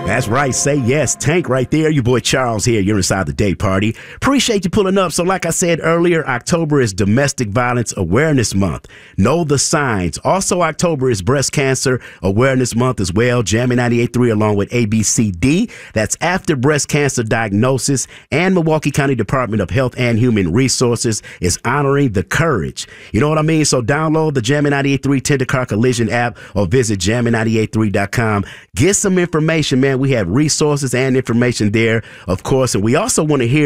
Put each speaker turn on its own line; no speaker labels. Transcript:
That's right. Say yes. Tank right there. Your boy Charles here. You're inside the day party. Appreciate you pulling up. So like I said earlier, October is Domestic Violence Awareness Month. Know the signs. Also, October is Breast Cancer Awareness Month as well. Jamming 98.3 along with ABCD. That's after breast cancer diagnosis. And Milwaukee County Department of Health and Human Resources is honoring the courage. You know what I mean? So download the Jamming 98.3 Tender Car Collision app or visit jamming983.com. Get some information, man. We have resources and information there, of course, and we also want to hear